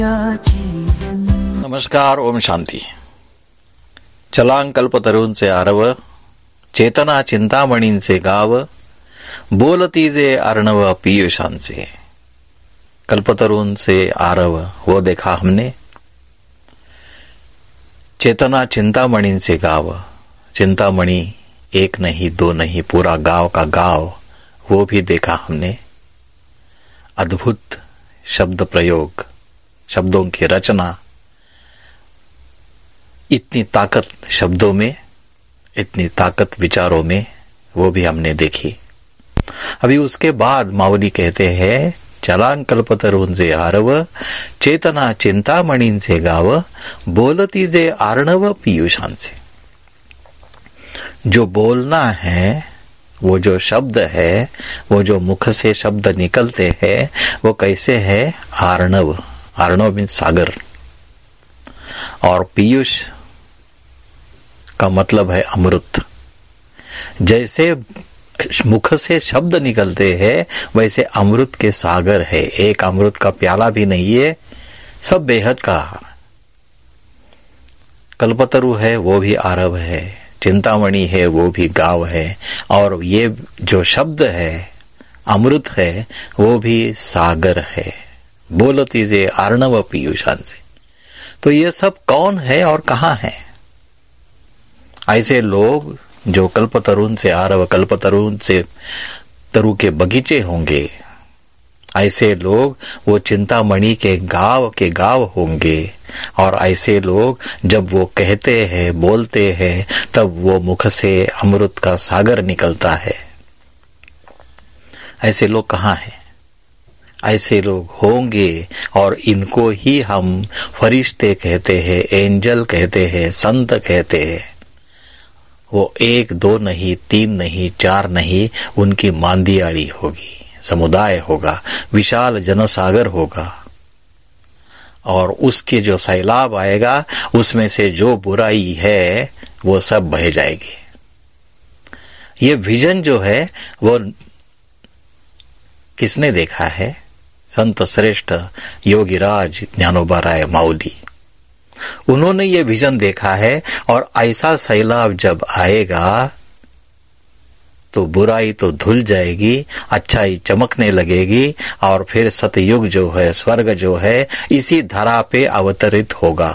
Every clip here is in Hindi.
नमस्कार, ओम शांति। चलांग कल्पतरुन से आरव, चेतना चिंतामणीन से गाव, बोलती जे अर्णव पीयूषान से। कल्पतरुन से आरव वो देखा हमने, चेतना चिंतामणीन से गाव, चिंतामणि एक नहीं दो नहीं पूरा गांव का गांव वो भी देखा हमने। अद्भुत शब्द प्रयोग, शब्दों की रचना, इतनी ताकत शब्दों में, इतनी ताकत विचारों में, वो भी हमने देखी। अभी उसके बाद मावली कहते हैं, चलांग कल्पतरुन से आरव, चेतना चिंतामणीन से गाव, बोलती जे आर्णव पीयूषान से। जो बोलना है, वो जो शब्द है, वो जो मुख से शब्द निकलते हैं, वो कैसे है? आर्णव। आर्णव मीन्स सागर, और पीयूष का मतलब है अमृत। जैसे मुख से शब्द निकलते हैं, वैसे अमृत के सागर है। एक अमृत का प्याला भी नहीं है, सब बेहद का। कल्पतरु है वो भी आरव है, चिंतामणि है वो भी गांव है, और ये जो शब्द है अमृत है वो भी सागर है। बोलती जे आर्णव पीयूषान से। तो ये सब कौन है और कहाँ है? ऐसे लोग जो कल्पतरुन से आरव, कल्पतरुन से तरु के बगीचे होंगे, ऐसे लोग वो चिंतामणि के गांव होंगे। और ऐसे लोग जब वो कहते हैं, बोलते हैं, तब वो मुख से अमृत का सागर निकलता है। ऐसे लोग कहाँ हैं? ऐसे लोग होंगे, और इनको ही हम फरिश्ते कहते हैं, एंजल कहते हैं, संत कहते हैं। वो एक दो नहीं, तीन नहीं, चार नहीं, उनकी मांदियाड़ी होगी, समुदाय होगा, विशाल जनसागर होगा, और उसके जो सैलाब आएगा उसमें से जो बुराई है वो सब बह जाएगी। ये विजन जो है वो किसने देखा है? संत श्रेष्ठ योगीराज ज्ञानोबा राय माउली, उन्होंने ये विजन देखा है। और ऐसा सैलाब जब आएगा तो बुराई तो धुल जाएगी, अच्छाई चमकने लगेगी, और फिर सतयुग जो है, स्वर्ग जो है, इसी धरा पे अवतरित होगा।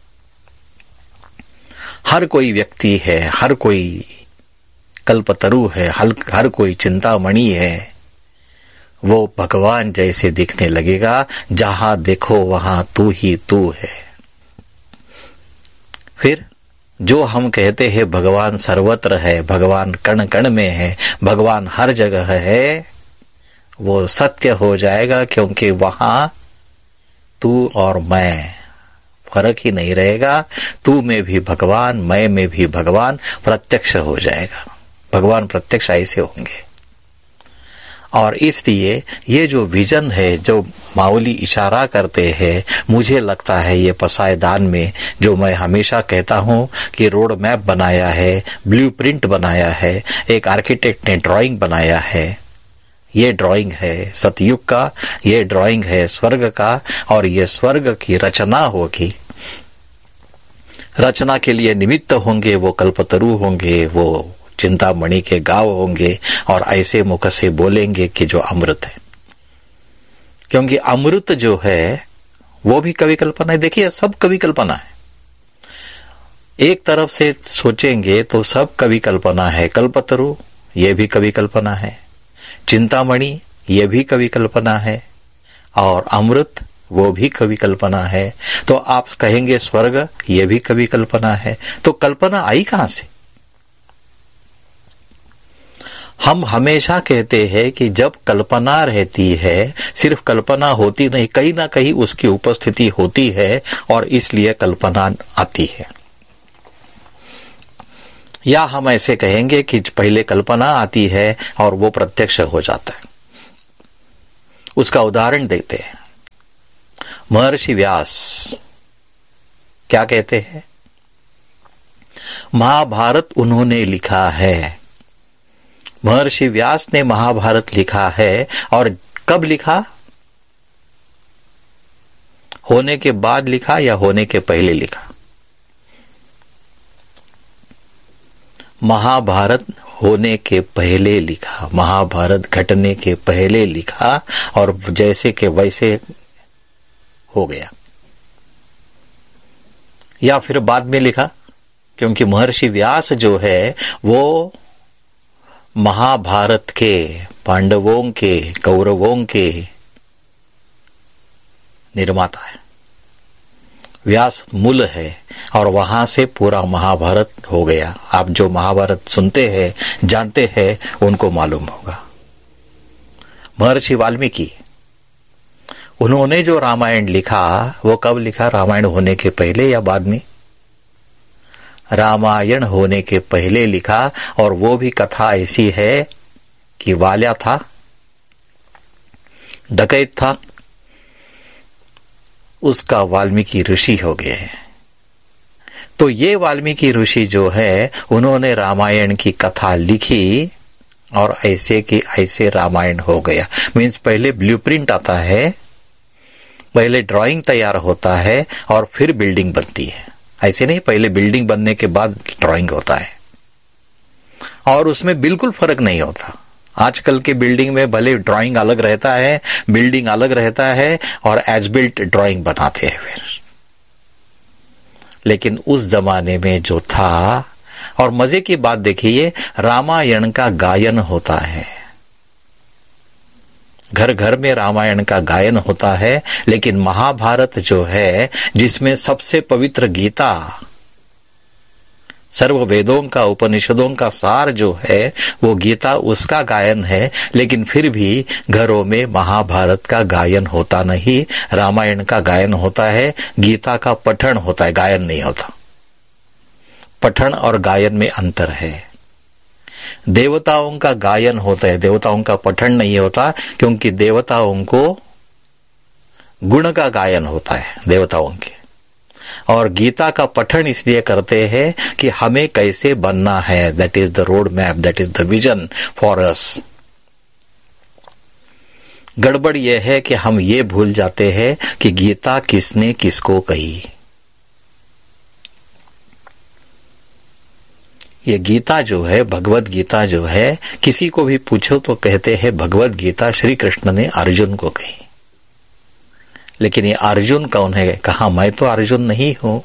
हर कोई व्यक्ति है, हर कोई कल्पतरु है, हर कोई चिंतामणि है, वो भगवान जैसे दिखने लगेगा। जहां देखो वहां तू ही तू है। फिर जो हम कहते हैं भगवान सर्वत्र है, भगवान कण कण में है, भगवान हर जगह है, वो सत्य हो जाएगा, क्योंकि वहां तू और मैं फर्क ही नहीं रहेगा। तू में भी भगवान, मैं में भी भगवान प्रत्यक्ष हो जाएगा। भगवान प्रत्यक्ष ऐसे होंगे। और इसलिए ये जो विजन है, जो माउली इशारा करते हैं, मुझे लगता है ये पसायदान में, जो मैं हमेशा कहता हूँ कि रोड मैप बनाया है, ब्लूप्रिंट बनाया है, एक आर्किटेक्ट ने ड्राइंग बनाया है। ये ड्राइंग है सतयुग का, ये ड्राइंग है स्वर्ग का, और ये स्वर्ग की रचना होगी। रचना के लिए निमित्त होंगे वो कल्पतरु होंगे, वो चिंतामणि के गांव होंगे, और ऐसे मुख से बोलेंगे कि जो अमृत है। क्योंकि अमृत जो है वो भी कवि कल्पना है। देखिए, सब कवि कल्पना है। एक तरफ से सोचेंगे तो सब कवि कल्पना है। कल्पतरु ये भी कवि कल्पना है, चिंतामणि ये भी कवि कल्पना है, और अमृत वो भी कवि कल्पना है। तो आप कहेंगे स्वर्ग ये भी कवि कल्पना है। तो कल्पना आई कहां से? हम हमेशा कहते हैं कि जब कल्पना रहती है, सिर्फ कल्पना होती नहीं, कहीं ना कहीं उसकी उपस्थिति होती है, और इसलिए कल्पना आती है। या हम ऐसे कहेंगे कि पहले कल्पना आती है और वो प्रत्यक्ष हो जाता है। उसका उदाहरण देते हैं। महर्षि व्यास क्या कहते हैं? महाभारत उन्होंने लिखा है। महर्षि व्यास ने महाभारत लिखा है, और कब लिखा? होने के बाद लिखा या होने के पहले लिखा? महाभारत होने के पहले लिखा, महाभारत घटने के पहले लिखा और जैसे के वैसे हो गया। या फिर बाद में लिखा? क्योंकि महर्षि व्यास जो है वो महाभारत के, पांडवों के, कौरवों के निर्माता है। व्यास मूल है और वहां से पूरा महाभारत हो गया। आप जो महाभारत सुनते हैं, जानते हैं, उनको मालूम होगा। महर्षि वाल्मीकि, उन्होंने जो रामायण लिखा वो कब लिखा? रामायण होने के पहले या बाद में? रामायण होने के पहले लिखा। और वो भी कथा ऐसी है कि वाल्या था, डकैत था, उसका वाल्मीकि ऋषि हो गए हैं। तो ये वाल्मीकि ऋषि जो है उन्होंने रामायण की कथा लिखी और ऐसे कि ऐसे रामायण हो गया। मीन्स पहले ब्लूप्रिंट आता है, पहले ड्राइंग तैयार होता है और फिर बिल्डिंग बनती है। ऐसे नहीं पहले बिल्डिंग बनने के बाद ड्राइंग होता है। और उसमें बिल्कुल फर्क नहीं होता। आजकल के बिल्डिंग में भले ड्राइंग अलग रहता है, बिल्डिंग अलग रहता है और एज बिल्ट ड्राइंग बनाते हैं फिर। लेकिन उस जमाने में जो था, और मजे की बात देखिए, रामायण का गायन होता है। घर घर में रामायण का गायन होता है। लेकिन महाभारत जो है, जिसमें सबसे पवित्र गीता, सर्व वेदों का, उपनिषदों का सार जो है वो गीता, उसका गायन है। लेकिन फिर भी घरों में महाभारत का गायन होता नहीं, रामायण का गायन होता है। गीता का पठण होता है, गायन नहीं होता। पठण और गायन में अंतर है। देवताओं का गायन होता है, देवताओं का पठण नहीं होता, क्योंकि देवताओं को गुण का गायन होता है देवताओं के। और गीता का पठण इसलिए करते हैं कि हमें कैसे बनना है। That is the road map, that is the vision for us. गड़बड़ यह है कि हम ये भूल जाते हैं कि गीता किसने किसको कही। ये गीता जो है, भगवत गीता जो है, किसी को भी पूछो तो कहते हैं भगवत गीता श्री कृष्ण ने अर्जुन को कही। लेकिन ये अर्जुन कौन है? कहा मैं तो अर्जुन नहीं हूं।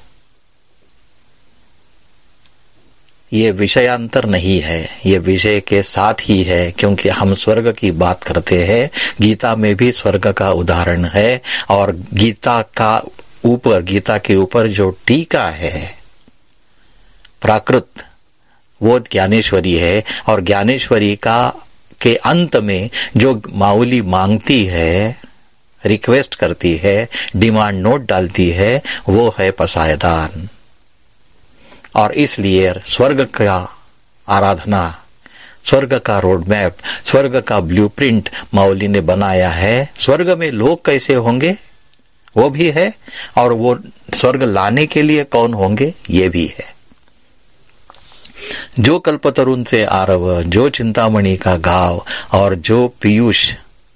ये विषयांतर नहीं है, ये विषय के साथ ही है। क्योंकि हम स्वर्ग की बात करते हैं, गीता में भी स्वर्ग का उदाहरण है। और गीता के ऊपर जो टीका है प्राकृत, वो ज्ञानेश्वरी है। और ज्ञानेश्वरी के अंत में जो माऊली मांगती है, रिक्वेस्ट करती है, डिमांड नोट डालती है, वो है पसायदान। और इसलिए स्वर्ग का आराधना, स्वर्ग का रोड मैप, स्वर्ग का ब्लूप्रिंट माऊली ने बनाया है। स्वर्ग में लोग कैसे होंगे वो भी है, और वो स्वर्ग लाने के लिए कौन होंगे ये भी है। जो कल्पतरुण से आरव, जो चिंतामणि का गाव, और जो पीयूष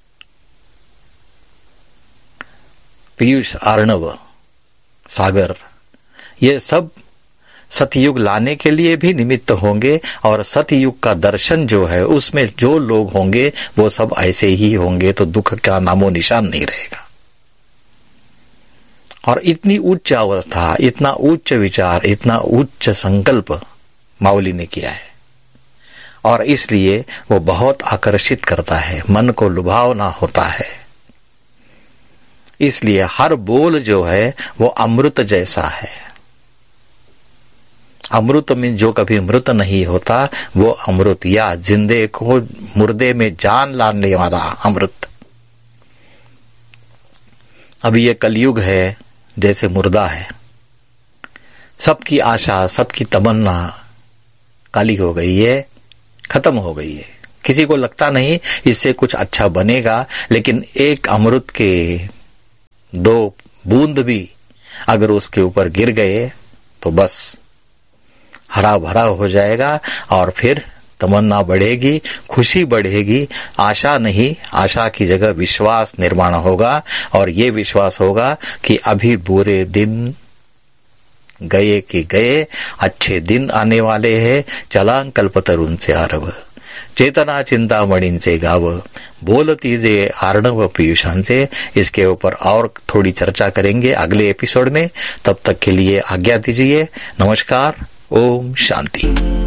अर्णव सागर, ये सब सतयुग लाने के लिए भी निमित्त होंगे। और सतयुग का दर्शन जो है, उसमें जो लोग होंगे वो सब ऐसे ही होंगे, तो दुख का नामो निशान नहीं रहेगा। और इतनी उच्च अवस्था, इतना उच्च विचार, इतना उच्च संकल्प माऊली ने किया है। और इसलिए वो बहुत आकर्षित करता है, मन को लुभावना होता है। इसलिए हर बोल जो है वो अमृत जैसा है। अमृत में जो कभी मृत नहीं होता वो अमृत, या जिंदे को मुर्दे में जान लाने वाला अमृत। अभी ये कलयुग है जैसे मुर्दा है, सबकी आशा, सबकी तमन्ना काली हो गई है, खत्म हो गई है। किसी को लगता नहीं इससे कुछ अच्छा बनेगा। लेकिन एक अमृत के 2 बूंद भी अगर उसके ऊपर गिर गए तो बस हरा भरा हो जाएगा और फिर तमन्ना बढ़ेगी, खुशी बढ़ेगी, आशा नहीं, आशा की जगह विश्वास निर्माण होगा और ये विश्वास होगा कि अभी बुरे दिन गए कि गए, अच्छे दिन आने वाले हैं, चला कल्पतरूंचे आरव, चेतना चिंतामणींचे गाव, बोलती जे आर्णव पीयूषांचे। इसके ऊपर और थोड़ी चर्चा करेंगे अगले एपिसोड में। तब तक के लिए आज्ञा दीजिए। नमस्कार। ओम शांति।